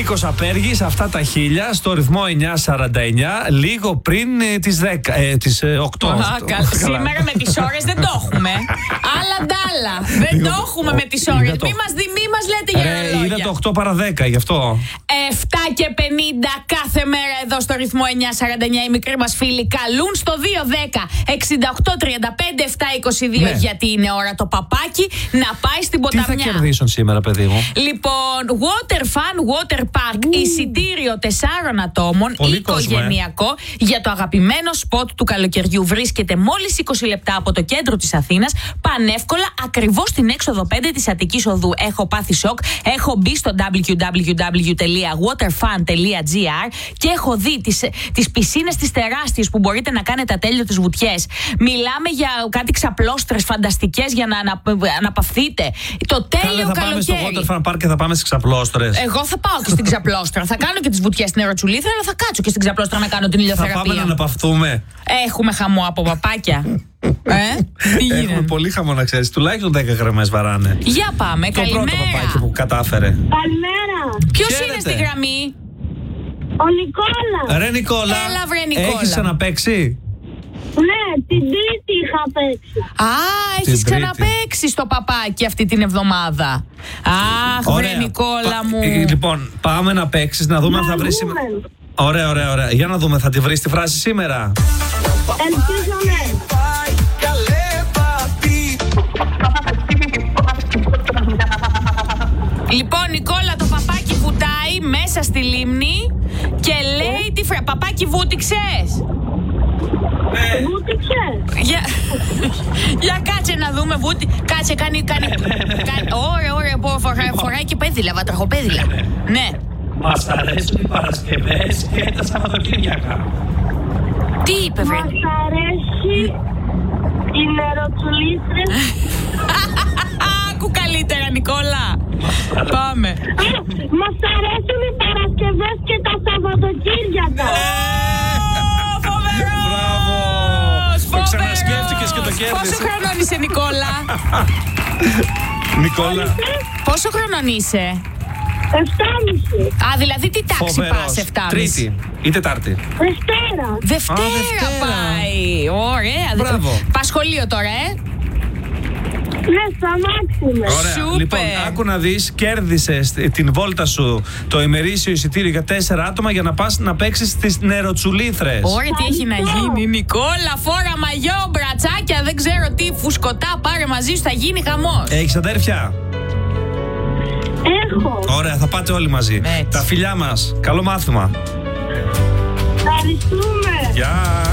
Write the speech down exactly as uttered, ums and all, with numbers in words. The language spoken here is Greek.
Νίκος Απέργης, αυτά τα χίλια στο ρυθμό εννιά σαράντα εννιά, λίγο πριν ε, τις, δέκα, ε, τις ε, οκτώ. Α, κα, σήμερα με τις ώρες δεν το έχουμε. Άλλα ντάλα. Δεν το έχουμε με τις ώρες. Μη μας, δι, μη μας λέτε για ε, λόγια. είδα το οκτώ παρά δέκα, γι' αυτό. επτά και πενήντα κάθε μέρα εδώ στο ρυθμό εννιά σαράντα εννιά οι μικροί μας φίλοι καλούν στο δύο δέκα εξήντα οκτώ τριάντα πέντε επτά είκοσι δύο, ναι. Γιατί είναι ώρα το παπάκι να πάει στην ποταμιά. Τι θα κερδίσουν σήμερα, παιδί μου? Λοιπόν, Water Fun Water Park, mm. εισιτήριο τεσσάρων ατόμων, πολύ οικογενειακό, κόσμο, ε. για το αγαπημένο σποτ του καλοκαιριού. Βρίσκεται μόλις είκοσι λεπτά από το κέντρο της Αθήνας, πανεύκολα, ακριβώς στην έξοδο πέντε της Αττικής Οδού. Έχω πάθει σοκ, έχω μπει στο double-u double-u double-u τελεία waterfun τελεία gr και έχω δει τις, τις πισίνες τις τεράστιες που μπορείτε να κάνετε ατέλειωτες βουτιές. Μιλάμε για κάτι ξαπλώστρες φανταστικές για να ανα, αναπαυθείτε. Το τέλειο Κάλε, θα καλοκαίρι. πάμε στο Water Fun Park και θα πάμε στις ξαπλώστρες. Εγώ θα πάω και στην ξαπλώστρα. Θα κάνω και τις βουτιές στην Ερωτσουλήθρα, αλλά θα κάτσω και στην ξαπλώστρα να κάνω την ηλιοθεραπεία. Θα πάμε να αναπαυθούμε. Έχουμε χαμό από παπάκια. Ε, τι γίνεται? Έχουμε πολύ χαμό, να ξέρεις. Τουλάχιστον δέκα γραμμές βαράνε. Για πάμε, το καλημέρα. Το πρώτο παπάκι που κατάφερε. Καλημέρα. Ποιος Χαίρετε. είναι στη γραμμή? Ο Νικόλα. Ρε Νικόλα, Έλα, βρε, Νικόλα. έχεις ξαναπαίξει? Ναι, την Τρίτη είχα παίξει. Α, έχεις Τρίτη. ξαναπαίξει στο παπάκι αυτή την εβδομάδα. Αχ, βρε Νικόλα Πα- μου. ε, Λοιπόν, πάμε να παίξεις, να δούμε αν θα βρεις σήμερα. Ωραία, ωραία, ωραία. Για να δούμε, θα τη βρεις τη φράση σήμερα? Ελπίζω ναι. Λοιπόν, Νικόλα, το παπάκι βουτάει μέσα στη λίμνη και λέει τη φράση. Παπάκι, βούτυξες? Βούτυξε. Για, για κάτσε να δούμε. Βούτι... Κάτσε, κάνει. κάνει... κάνει... Ωραία, ωραία. Πω, φορά, φοράει και πέδιλα, βατραχοπέδιλα. Ναι. Μας αρέσουν οι Παρασκευές και τα Σαββατοκύριακα. Τι είπε, βρε? Μας αρέσει οι νεροτσουλήθρες. Άκου καλύτερα, Νικόλα. Πάμε. Α, μας αρέσουν οι Παρασκευές και τα Σαββατοκύριακα. Φοβερός! Μπράβο! Το ξανασκέφτηκες και το Πόσο κέρδισες. χρονών είσαι, Νικόλα? Νικόλα, Πόσο χρονών είσαι? Εφτάμιση. Α, δηλαδή τι τάξη φοβερός. πας, εφτάμιση? Τρίτη ή Τετάρτη? Δευτέρα. Δευτέρα, Α, Δευτέρα. πάει. Ωραία. Μπράβο. Πας σχολείο τώρα, ε. Ναι, στο αμάξι με. Ωραία. Σούπερ. Λοιπόν, άκου να δεις, κέρδισες την βόλτα σου το ημερήσιο εισιτήριο για τέσσερα άτομα για να πας να παίξεις στις νεροτσουλήθρες. Ωραία, τι έχει να γίνει, Νικόλα. Φόρα μαγιό, μπρατσάκια, δεν ξέρω τι, φουσκωτά, πάρε μαζί σου, θα γίνει χαμός. Έχεις αδέρφια? Έχω. Ωραία, θα πάτε όλοι μαζί. Έτσι. Τα φιλιά μας. Καλό μάθημα. Ευχαριστούμε. Γεια.